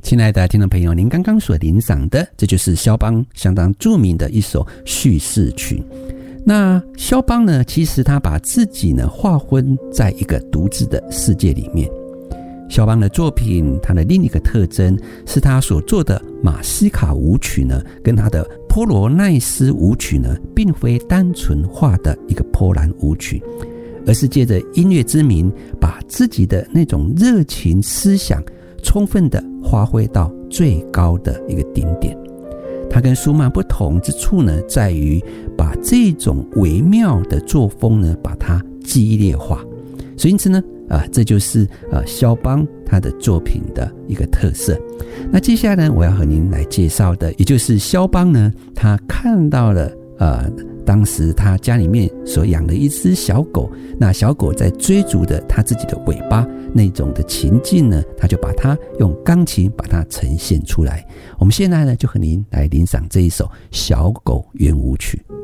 亲爱的听众朋友，您刚刚所欣赏的，这就是肖邦相当著名的一首叙事曲。那肖邦呢，其实他把自己呢划分在一个独自的世界里面。肖邦的作品，他的另一个特征是他所做的马斯卡舞曲呢，跟他的波罗奈斯舞曲呢，并非单纯化的一个波兰舞曲，而是借着音乐之名，把自己的那种热情思想充分的发挥到最高的一个顶点。他跟舒曼不同之处呢，在于把这种微妙的作风呢，把它激烈化。所以因此呢，这就是肖邦他的作品的一个特色。那接下来呢，我要和您来介绍的，也就是肖邦呢，他看到了当时他家里面所养的一只小狗，那小狗在追逐着他自己的尾巴那种的情境呢，他就把它用钢琴把它呈现出来。我们现在呢，就和您来欣赏这一首小狗圆舞曲。